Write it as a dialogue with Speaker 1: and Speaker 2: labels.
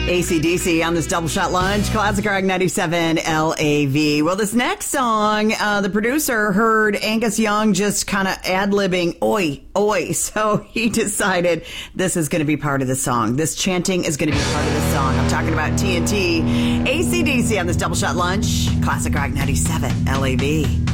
Speaker 1: AC/DC on this double shot lunch. Classic Rock 97 LAV. Well, this next song, the producer heard Angus Young just kind of ad-libbing, oi, oi. So he decided this is going to be part of the song. This chanting is going to be part of the song. I'm talking about TNT. AC/DC on this double shot lunch. Classic Rock 97 LAV.